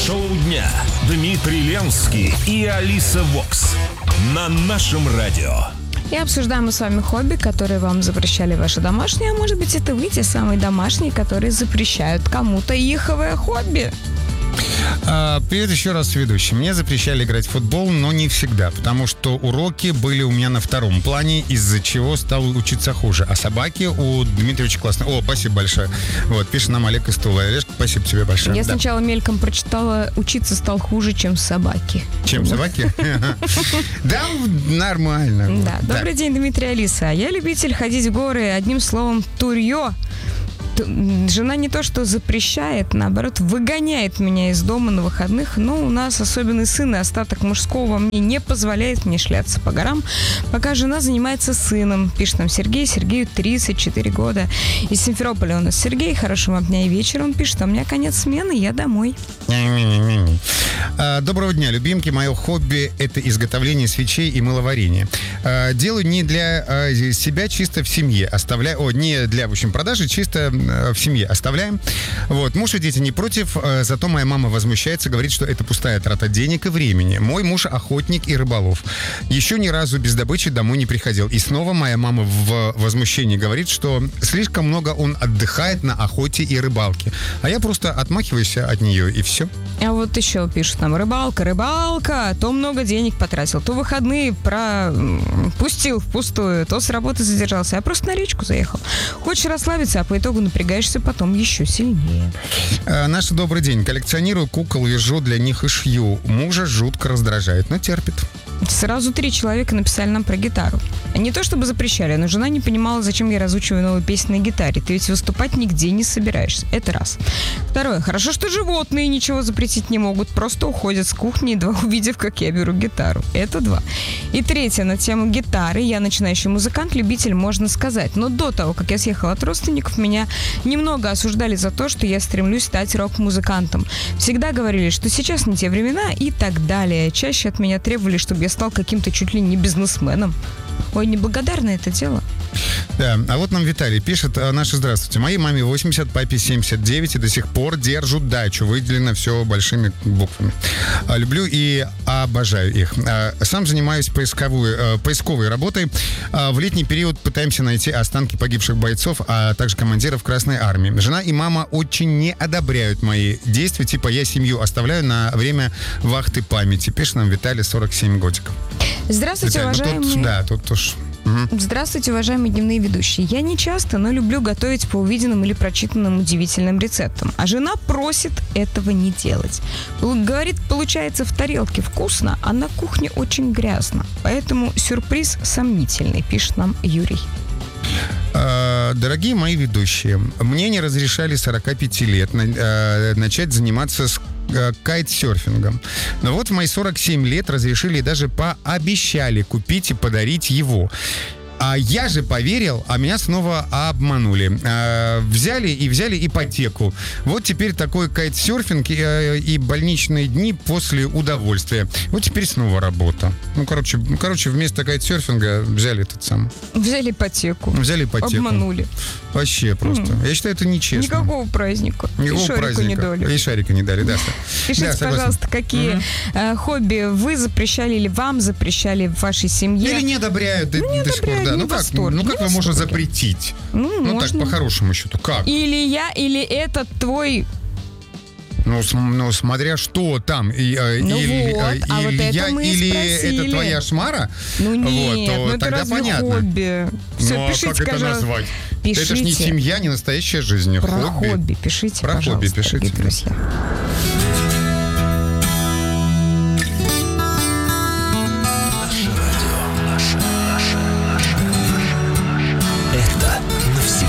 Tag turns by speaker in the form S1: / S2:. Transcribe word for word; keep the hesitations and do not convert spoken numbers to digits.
S1: Шоу дня. Дмитрий Ленский и Алиса Вокс. На нашем радио.
S2: И обсуждаем мы с вами хобби, которые вам запрещали ваши домашние. А может быть, это вы те самые домашние, которые запрещают кому-то иховое хобби.
S3: А, привет еще раз, ведущий. Мне запрещали играть в футбол, но не всегда, потому что уроки были у меня на втором плане, из-за чего стал учиться хуже. А собаки у Дмитрия очень классные. О, спасибо большое. Вот, пишет нам Олег из Тулы. Олежка, спасибо тебе большое.
S2: Я
S3: да.
S2: сначала мельком прочитала, учиться стал хуже, чем собаки.
S3: Чем собаки? Да, нормально.
S2: Да. Добрый день, Дмитрий, Алиса. Я любитель ходить в горы, одним словом, турье. Жена не то что запрещает, наоборот, выгоняет меня из дома на выходных, но у нас особенный сын, и остаток мужского во мне не позволяет мне шляться по горам, пока жена занимается сыном. Пишет нам Сергей. Сергею тридцать четыре года. Из Симферополя у нас Сергей. Хорошего вам дня и вечера. Он пишет, а у меня конец смены, я домой.
S3: Доброго дня, любимки. Мое хобби – это изготовление свечей и мыловарение. Делаю не для себя, чисто в семье. Оставляю, о, не для, в общем, продажи, чисто в семье оставляем. Вот. Муж и дети не против, зато моя мама возмущается, говорит, что это пустая трата денег и времени. Мой муж охотник и рыболов. Еще ни разу без добычи домой не приходил. И снова моя мама в возмущении говорит, что слишком много он отдыхает на охоте и рыбалке. А я просто отмахиваюсь от нее, и все.
S2: А вот еще пишут нам, рыбалка, рыбалка, то много денег потратил, то выходные пропустил впустую, то с работы задержался, а просто на речку заехал. Хочешь расслабиться, а по итогу напрягаешься потом еще сильнее.
S3: А, наш добрый день. Коллекционирую кукол, вяжу для них и шью. Мужа жутко раздражает, но терпит.
S2: Сразу три человека написали нам про гитару. Не то чтобы запрещали, но жена не понимала, зачем я разучиваю новые песни на гитаре. Ты ведь выступать нигде не собираешься. Это раз. Второе. Хорошо, что животные ничего запретить не могут. Просто уходят с кухни, едва увидев, как я беру гитару. Это два. И третье. На тему гитары. Я начинающий музыкант, любитель, можно сказать. Но до того, как я съехала от родственников, меня немного осуждали за то, что я стремлюсь стать рок-музыкантом. Всегда говорили, что сейчас не те времена и так далее. Чаще от меня требовали, чтобы я стал каким-то чуть ли не бизнесменом. Ой, неблагодарное это дело.
S3: Да, а вот нам Виталий пишет. Наши здравствуйте. Моей маме восемьдесят, папе семьдесят девять, и до сих пор держат дачу. Выделено все большими буквами. Люблю и обожаю их. Сам занимаюсь поисковой, поисковой работой. В летний период пытаемся найти останки погибших бойцов, а также командиров Красной Армии. Жена и мама очень не одобряют мои действия. Типа я семью оставляю на время вахты памяти. Пишет нам Виталий, сорок семь годиков.
S2: Здравствуйте,
S3: Виталий,
S2: уважаемые...
S3: Ну, тут, да, тут уж... Угу.
S2: Здравствуйте, уважаемые дневные ведущие. Я не часто, но люблю готовить по увиденным или прочитанным удивительным рецептам. А жена просит этого не делать. Говорит, получается в тарелке вкусно, а на кухне очень грязно. Поэтому сюрприз сомнительный, пишет нам Юрий.
S3: Дорогие мои ведущие, мне не разрешали сорок пять лет начать заниматься с кайтсерфингом. Но вот в мои сорок семь лет разрешили и даже пообещали купить и подарить его. А я же поверил, а меня снова обманули. А, взяли и взяли ипотеку. Вот теперь такой кайтсерфинг и, и больничные дни после удовольствия. Вот теперь снова работа. Ну, короче, ну, короче вместо кайтсерфинга взяли этот сам.
S2: Взяли ипотеку.
S3: Взяли ипотеку.
S2: Обманули.
S3: Вообще просто.
S2: Mm.
S3: Я считаю, это нечестно.
S2: Никакого праздника.
S3: Никакого
S2: и шарику
S3: праздника.
S2: не дали.
S3: И шарика не дали, да.
S2: Пишите,
S3: да,
S2: пожалуйста, какие mm-hmm. э, хобби вы запрещали или вам запрещали в вашей семье.
S3: Или не одобряют
S2: ну, не
S3: до сих пор. Да. Ну как, ну как вы можете запретить?
S2: Ну,
S3: ну
S2: можно.
S3: Так, по-хорошему счету. Как?
S2: Или я, или этот твой...
S3: Ну, с, ну смотря что там. И,
S2: ну
S3: или,
S2: вот,
S3: или,
S2: а вот это
S3: я,
S2: мы
S3: или
S2: спросили.
S3: это твоя шмара?
S2: Ну нет,
S3: вот, то
S2: ну это
S3: тогда
S2: разве
S3: понятно.
S2: хобби? Все,
S3: ну,
S2: пишите,
S3: а как
S2: пожалуйста.
S3: это назвать?
S2: Пишите.
S3: Это ж не семья, не настоящая жизнь.
S2: Про
S3: хобби.
S2: хобби пишите,
S3: Про
S2: пожалуйста,
S3: хобби пишите.
S2: дорогие друзья.